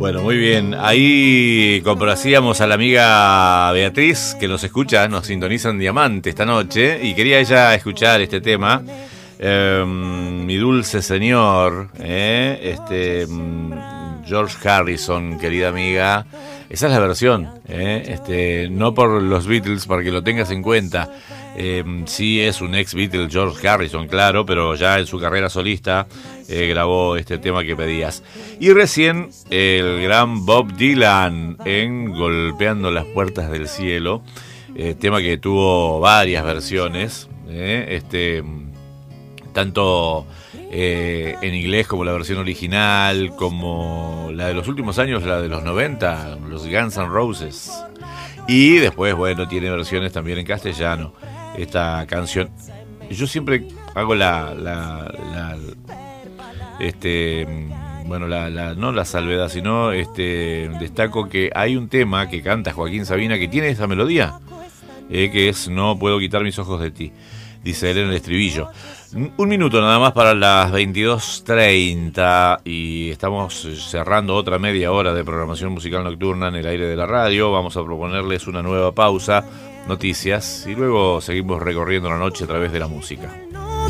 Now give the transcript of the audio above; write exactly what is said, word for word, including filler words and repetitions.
Bueno, muy bien. Ahí complacíamos a la amiga Beatriz, que nos escucha, nos sintoniza en Diamante esta noche, y quería ella escuchar este tema, eh, Mi dulce señor, eh, este George Harrison, querida amiga. Esa es la versión, eh, este, no por los Beatles, para que lo tengas en cuenta. Eh, sí es un ex Beatle George Harrison, claro, pero ya en su carrera solista eh, grabó este tema que pedías. Y recién el gran Bob Dylan en Golpeando las Puertas del Cielo, eh, tema que tuvo varias versiones, eh, este, tanto eh, en inglés como la versión original, como la de los últimos años, la de los noventa, los Guns N' Roses. Y después, bueno, tiene versiones también en castellano. Esta canción, yo siempre hago la, la, la este, bueno, la, la, no la salvedad, sino este, destaco que hay un tema que canta Joaquín Sabina que tiene esa melodía, eh, que es No puedo quitar mis ojos de ti, dice él en el estribillo. Un minuto nada más para las veintidós treinta y estamos cerrando otra media hora de programación musical nocturna en el aire de la radio. Vamos a proponerles una nueva pausa, noticias, y luego seguimos recorriendo la noche a través de la música.